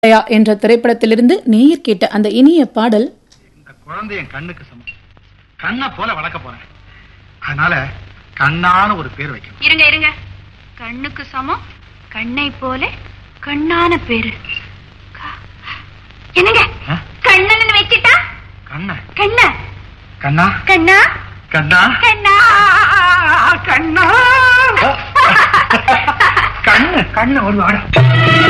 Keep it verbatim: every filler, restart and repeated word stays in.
என்ற திரைப்படத்திலிருந்து நேயர் கேட்ட அந்த இனிய பாடல். இந்த குழந்தை என் கண்ணுக்கு சமம், கண்ணை போல வளர்க்க போறேன். அதனால கண்ணான ஒரு பேர் வைக்கணும். இருங்க இருங்க, கண்ணுக்கு சமம், கண்ணை போல கண்ணான பேரு என்னங்க? கண்ணன் வச்சிட்டா கண்ண கண்ண கண்ணா கண்ணா கண்ணா கண்ணா கண்ணா கண்ணு கண்ணு ஒரு வாடம்.